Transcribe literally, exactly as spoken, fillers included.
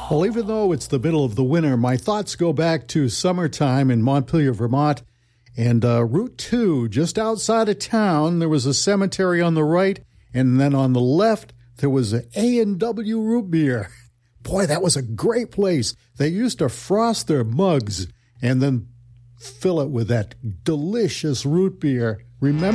Well, even though it's the middle of the winter, my thoughts go back to summertime in Montpelier, Vermont, and uh, Route two, just outside of town, there was a cemetery on the right, and then on the left, there was an A and W root beer. Boy, that was a great place. They used to frost their mugs and then fill it with that delicious root beer. Remember?